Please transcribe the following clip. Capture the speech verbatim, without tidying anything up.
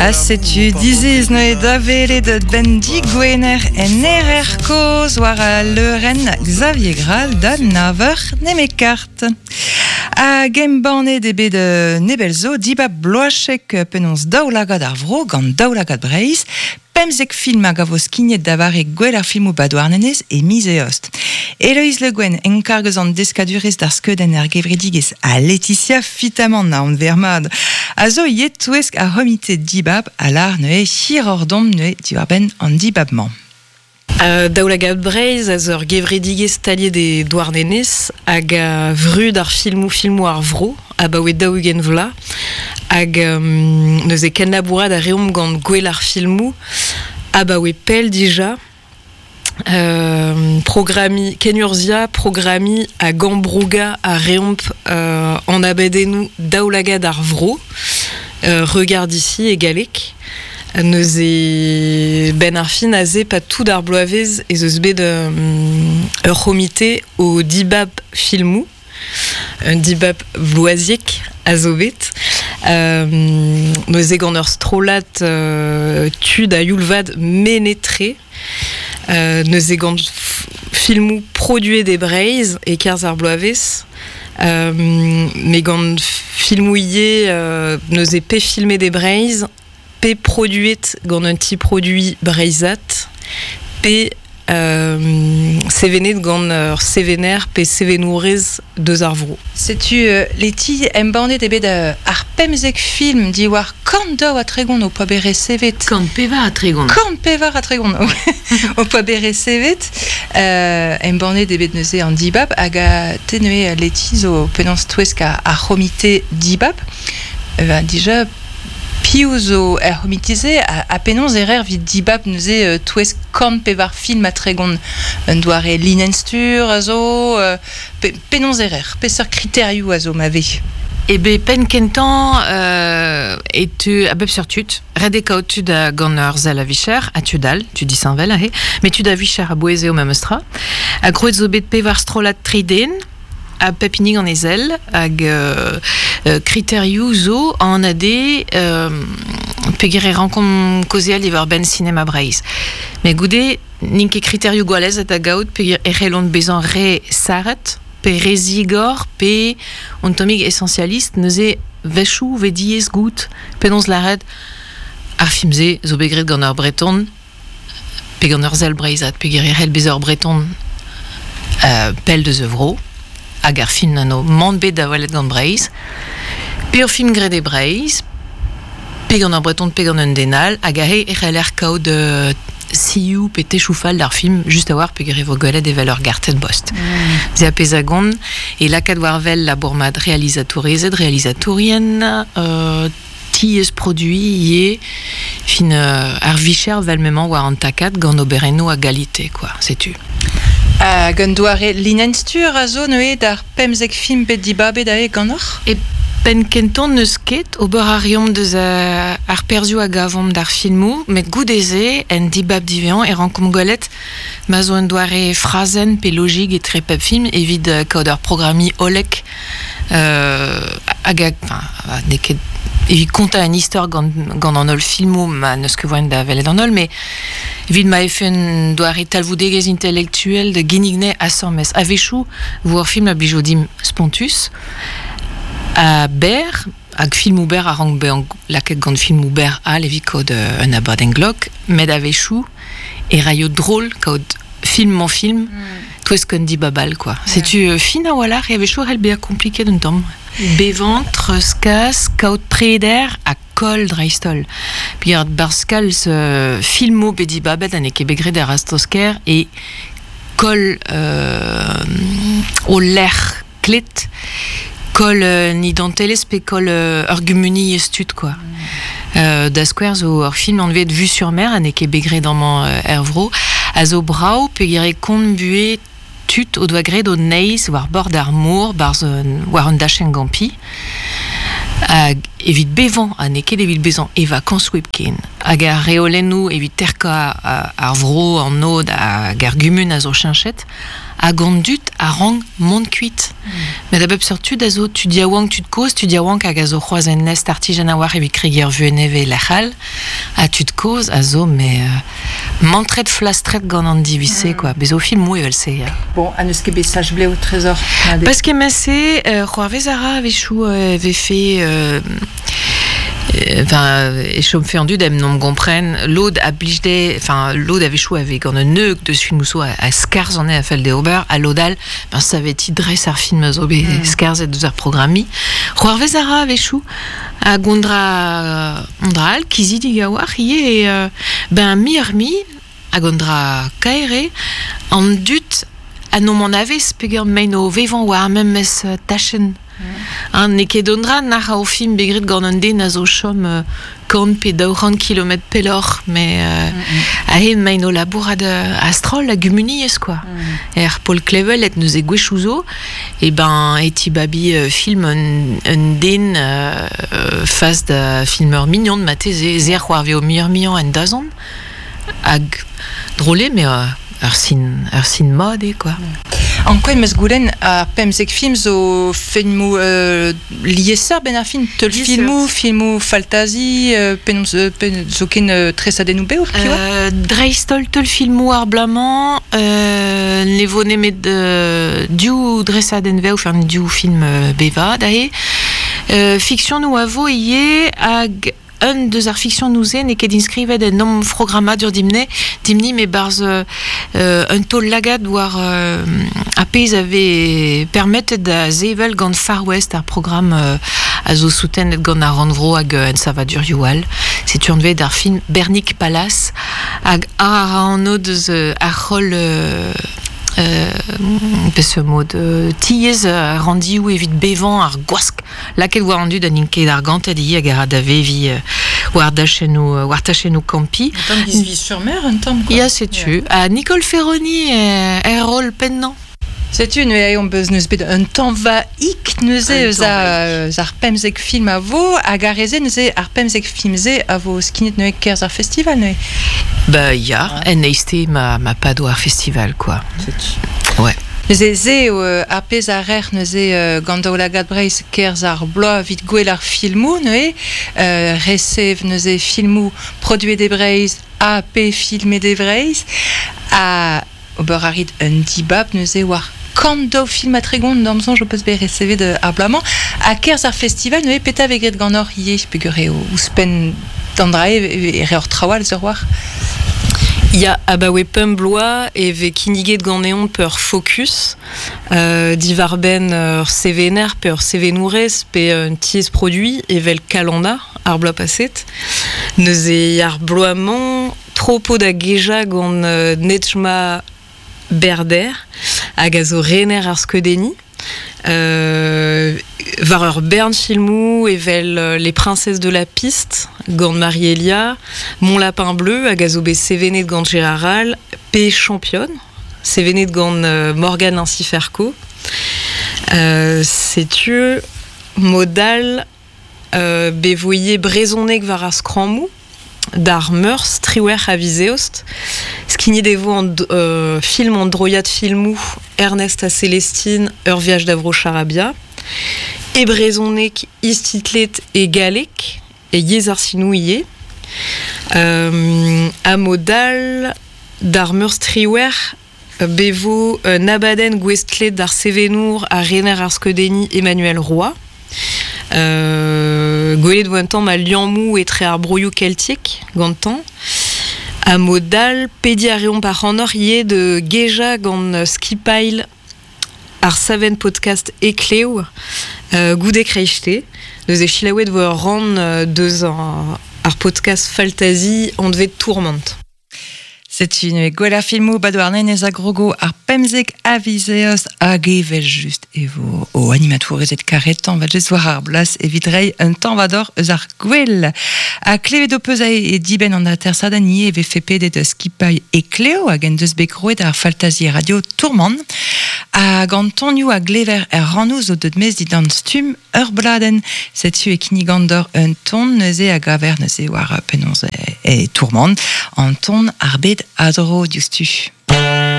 A setu diziz noe da vele de ben di gwener en er er koz war a leuren Xavier Gral da naver nemekart. A gembanne de bet de nebelzo dibab bloachek penons daoulagad ar vro gant daoulagad breiz, pemzek film hag a vo skignet da vare gwell ar filmou badouarnenez e mise ost. Eloïse Le Guen enkargez an deskadurez d'ar skeudenn er gevredigez a Laetitia Fitaman na an vermad. A zo yet touesk a homite dibab a lar neue hir ordom neue diwar-benn an dibabman. Uh, daoulagad breiz a zeur gevredigez taliet de douarnenez hag a vrud ar filmou filmou ar vro a baoe daougen vla hag um, neuze ken labourad a reom gant gwell ar filmou a baoe pel dija euh, programi ken urzia programi a gambrouga a reomp euh, an abadennou daoulagad ar vro euh, regard ici e galek neuze ben ar fin a ze pa tout d'ar bloavez e zeus bet um, ur c'homite o dibab filmou, un dibab vloaziek a zo bet. Um, neuze gant ur strolat uh, tud a youlvad menetre, uh, neuze gant filmou produe de breiz e kerzh ar bloavez. Um, me gant filmou ie uh, neuze pe filme de breiz, pe produit gant un ti produit breizat, pe euh, sevenet gant ur sevener pe sevenourez deus ar vro. Setu uh, leti embanne de bet uh, ar pemzek film diwar kant daou a tregon o poa bere sevet. Kant pevar a tregon. Kant pevar a tregon o, o poa bere sevet. Uh, embanne de bet neuze an dibab hag a te neue leti zo penans touesk a, a c'homite dibab. Uh, dija piou zo er homitize a, a penons erer vid dibab neuze uh, touesk kant pevar film a tregon un doare linenstur a zo uh, pe, penons erer, peseur kriteriou a zo ma ve. E be pen kentan euh, et tu a bep sur tut rede kao tud a gant ur zel a vicher a tudal tu dis sanvel a he mais tud a vicher a boeze o memestra a groet zo bet pevar strolat triden a pepinig an ezel hag euh, euh, kriteriou zo an ade euh, pegere rankom kozial ivar ben cinema breiz me goude ninke kriteriou gwalez et a gaout pegere erelon bezan re saret pe rezigor pe on tomig essentialiste neuze vechou vediez gout penons laret ar filmze zo begret gant ur breton pe gant ur zel breizat pe gere hel bezer breton euh, pel de zevro hag ar film nano mant bet da valet gant breiz pe ur film gret e breiz pe gant ur breton pe gant un denal hag a he echel er kao de siou pe techoufal d'ar film just a war pe gere vo gwelet e vel ur gartet bost. Mm. Ze a pezagond e lakad warvel la bourmad realizatorezet, realizatorien euh, ti eus produi ie fin euh, ar vicher vel memant war an takat gant obereno a galite, quoi, setu. A gant doare linenstur a zo neue d'ar pemzek film bet dibabet a e gant or? E pen kenton neus ket ober ar riom deus a, ar perzioù a gavom d'ar filmou, met goudeze en dibab divean e rankom gwelet ma zo en doare frazen pe logik e tre pep film evit uh, kaout ur programi olek euh, hag a, enfin, ne ket evit konta an istor gant, gant an ol filmou ma neus ket voen da velet an ol, me evit ma efen doare talvoudegez intellectuel de genigne a sormez a vechou vo ur film a blijodim spontus a ber hag filmou ber a rank be an laket gant filmou ber a levit kaout uh, un abad en glok med a vechou e raio drôle kaout film en film mm. touesk un dibabal, quoi. Yeah. Setu uh, fin a walar e a vechou el be a kompliket un tamm beventre, skas, kaout preder a kol dreistol pi ar barskal se filmo be dibabet an e ket begret ar astosker e kol euh, o ler klet kol euh, ni dantelez pe kol euh, ur gumuni estud, quoi. Mm. Euh, da skouer zo ur film an vet vu sur mer an e ket begret d'amman euh, er vro a zo brao pe gere kont bue tut o doa gret o neiz war bord ar mour barz un, war un dachenn gampi hag evit bevan a ne ket evit bezan eva kansweb ken hag a reolennou evit terka ar vro an nod hag ar gumun a zo chinchet hag an dut a rang mont kuit. Mm. Met a bep seurtud a zo tu dia wank tu koz, tu dia wank hag a zo c'hoazen nest artijan a war evit kreger vueneve lechal a tu koz a zo me uh, mantret flastret gant an divise mm. quoi. Bezo filmou evel se ya. Bon, a neus ket besaj ble o trezor. Parce que massé, euh, Roarvezara avait chou euh, avait fait euh, enfin et chom fait en du dem non me comprenne l'aude obligé enfin l'aude avait chou avec on neuk dessus nous soit à scars on est à fel de ober à l'odal ben ça avait ti dress ar film zobé mm. scars et deux heures programmés Roarvezara avait chou à gondra ondral kizi digawar et euh, ben mirmi à gondra kaere en dut a non mon avis peger meino vivant war même mes taschen an ne ket dondra nach au film begrit gant an den a zo chom uh, kant pe daourant kilomet pelor mais uh, mm-hmm. a he meino labour ad astrol a gumuniez quoi. Mm. Er Paul Clavel et neus e gwechouzo e ben eti babi uh, film un, un den uh, uh, faz da filmeur mignon de mateze zer war veo mir mian en dazon hag drôle mais uh, ur sin ur sin mode quoi. Mm. En quoi mes goulen a pemzek film zo filmou euh, liesar ben ar film tel filmou filmou fantasy euh, pen pen zo ken euh, tresadennou be or kiwa euh, dreistol tel filmou ar blaman euh, ne vo nemet euh, diou dresaden ve ou faire diou film euh, beva dae euh, fiction nou avo ie hag un deus ar fiction nouzen e ket inskrivet en nom programa dur dimne dimni me barz euh, un tol lagad war euh, a pez ave permettet da zevel gant Far West ar program euh, a zo souten et gant ar ranvro hag en sava dur youal c'est un ve d'ar film Bernic Palace hag ar an o deus euh, ar rol euh, Euh, ce mode euh, tiez uh, randi ou evit bevan ar gwask laket war rendu da ninket ar gantet hi hag ar da vevi uh, war dachenou uh, war tachenou kampi un temps qui sur mer un temps quoi ya c'est tu yeah. A Nicole Ferroni er euh, rôle pennan c'est une et on beuz neus bet un temps va ik neuze za ar pemzek film a vo hag ar reze neuze ar pemzek film ze a vo skinet neuek kerz ar festival neuze bah ya ouais. En eiste ma ma pas do ar festival quoi ouais neuze ze euh, a pez ar er neuze euh, gant daou lagad breiz kerz ar bloa vit gwell ar filmou neuze euh, resev neuze filmou produe de breiz a pe filme de breiz a ober arid un dibab neuze war kando film a tregon d'amzon je peux be recever de ablamant a kerz ar festival neuze peta vegret gant or ie pegure o ouspen d'andrae e re or trawal zer war Ya abawe pum bloa e ve kiniget gant eon peur focus euh, divarben ur sevener pe ur sevenourez pe un tiez produit e vel kalanda ar bloa paset neuze ar bloaman tropo da geja gant euh, netjma berder hag a zo rener ar skeudeni euh, var ur bern filmou evel euh, Les Princesses de la Piste gant Marie-Elia, Mon Lapin Bleu hag a zo bet sevenet gant Gérard Hall pe Championne sevenet gant euh, Morgane Ainsi-Ferco euh, setu modal euh, bevoye brezonek var ar skramou d'ar meurs triwer a vizeost skini devo an euh, film an droiad filmou Ernest a Célestine ur viage d'Avro Charabia e brezonek istitlet e galek e yez ar sinou ie euh, a modal d'ar meurs triwer bevo euh, nabaden gwestlet d'ar sevenour a rener ar skeudeni Emmanuel Roy Euh, Gwelet voentam a liammou et tre ar brouillou celtique gantan a modal pedi a reon par an or ie de geja gant skipail ar saven podcast ekleo euh, goude kreiste deus e chilaouet vo ran euh, deus ar, ar podcast faltazi an dvet tourmente. C'est une gwella filmou badouarnen ez a grogo ar pemzek avizeos hag evel just evo o animatourez et karetan va just war ar blas evidrei un temps vador eus ar gwell a klevet o peus e diben an a tersadani eve fepede de skipai e kleo hag en deus bekroet ar faltazi radio tourment a gantonioù a glever er rannouz o deud mez dit an stum ur bladen, setu e kinigandor un ton neuze a gaver neuze war penonze e tourment, an ton arbed adro diustu.